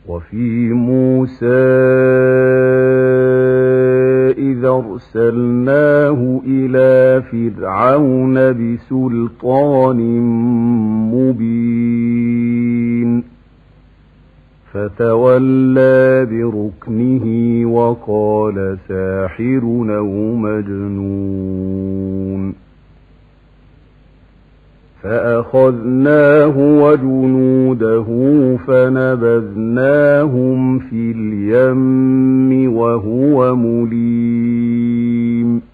وفي موسى إذ أرسلناه إلى فرعون بسلطان مبين فتولى بركنه وقال ساحر أو مجنون فأخذناه وجنوده فنبذناهم في اليم وهو مليم